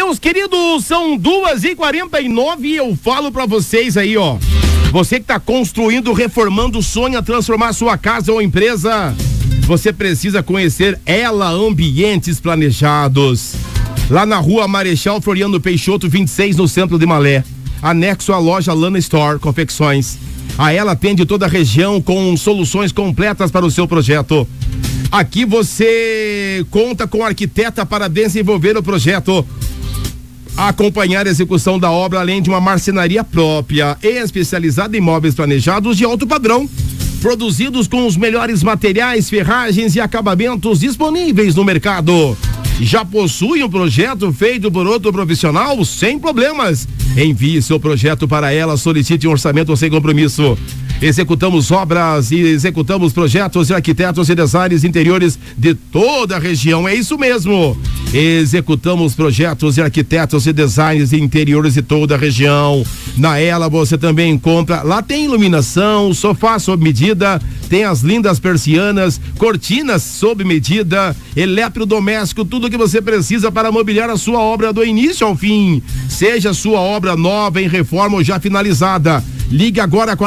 Meus queridos, são 2h49 e eu falo pra vocês aí, ó. Você que tá construindo, reformando, sonha transformar sua casa ou empresa, você precisa conhecer Ela Ambientes Planejados. Lá na rua Marechal Floriano Peixoto 26, no centro de Malé. Anexo à loja Lana Store Confecções. A Ela atende toda a região com soluções completas para o seu projeto. Aqui você conta com arquiteta para desenvolver o projeto, acompanhar a execução da obra, além de uma marcenaria própria, especializada em móveis planejados de alto padrão, produzidos com os melhores materiais, ferragens e acabamentos disponíveis no mercado. Já possui um projeto feito por outro profissional? Sem problemas. Envie seu projeto para Ela, solicite um orçamento sem compromisso. Executamos obras e executamos projetos de arquitetos e designers interiores de toda a região, é isso mesmo. Executamos projetos de arquitetos e designers interiores de toda a região. Na Ela você também encontra, lá tem iluminação, sofá sob medida, tem as lindas persianas, cortinas sob medida, eletrodoméstico, tudo que você precisa para mobiliar a sua obra do início ao fim. Seja sua obra nova, em reforma ou já finalizada. Ligue agora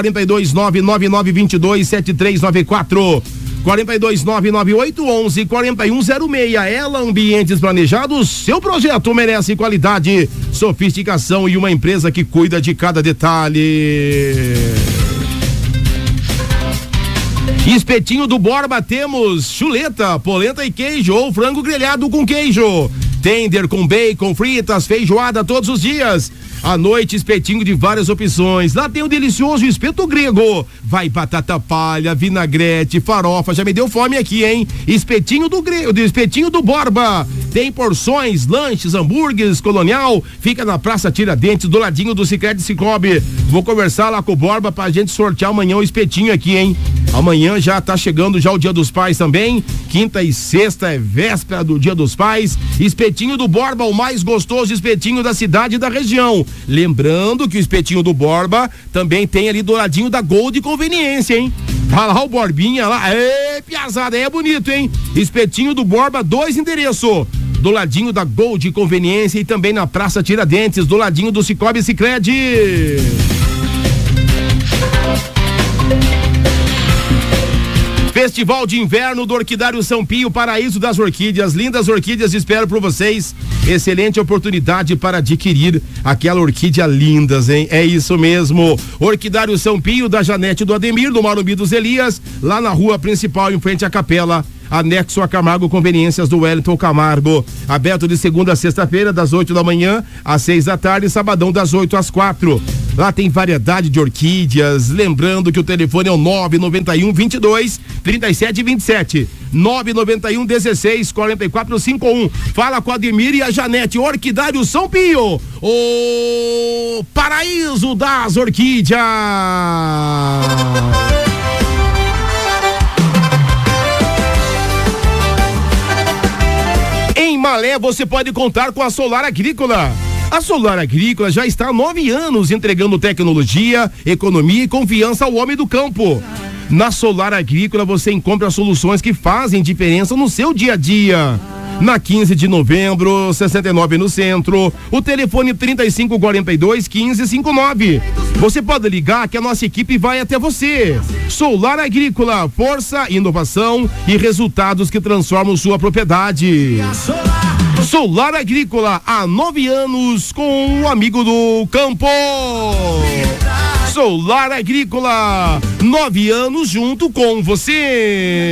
42999227394. 42998114106. Ela Ambientes Planejados, seu projeto merece qualidade, sofisticação e uma empresa que cuida de cada detalhe. Espetinho do Borba, temos chuleta, polenta e queijo ou frango grelhado com queijo, tender com bacon, fritas, feijoada todos os dias. À noite, espetinho de várias opções. Lá tem o delicioso espeto grego. Vai batata palha, vinagrete, farofa. Já me deu fome aqui, hein? Espetinho do espetinho do Borba. Tem porções, lanches, hambúrgueres, colonial. Fica na Praça Tiradentes, do ladinho do Sicredi Cicobi. Vou conversar lá com o Borba pra gente sortear amanhã o espetinho aqui, hein? Amanhã já tá chegando já o Dia dos Pais também. Quinta e sexta é véspera do Dia dos Pais. Espetinho do Borba, o mais gostoso espetinho da cidade e da região. Lembrando que o espetinho do Borba também tem ali do ladinho da Gold Conveniência, hein? Tá lá o Borbinha lá. Ê, piazada, é bonito, hein? Espetinho do Borba, 2 endereços. Do ladinho da Gold Conveniência e também na Praça Tiradentes, do ladinho do Cicobi Sicredi. Festival de Inverno do Orquidário São Pio, Paraíso das Orquídeas. Lindas orquídeas espero por vocês. Excelente oportunidade para adquirir aquela orquídea lindas, hein? É isso mesmo. Orquidário São Pio, da Janete do Ademir, no Morumbi dos Elias, lá na rua principal, em frente à capela, anexo a Camargo Conveniências do Wellington Camargo. Aberto de segunda a sexta-feira, das 8 da manhã às 6 da tarde, sabadão das 8 às 4. Lá tem variedade de orquídeas. Lembrando que o telefone é o 991-22-3727. 991-16-4451. Fala com a Ademir e a Janete. Orquidário São Pio, o paraíso das orquídeas. Em Malé você pode contar com a Solar Agrícola. A Solar Agrícola já está há 9 anos entregando tecnologia, economia e confiança ao homem do campo. Na Solar Agrícola você encontra soluções que fazem diferença no seu dia a dia. Na 15 de novembro, 69 no centro, o telefone 3542-1559. Você pode ligar que a nossa equipe vai até você. Solar Agrícola, força, inovação e resultados que transformam sua propriedade. Solar Agrícola, há 9 anos com o amigo do campo. Solar Agrícola, 9 anos junto com você.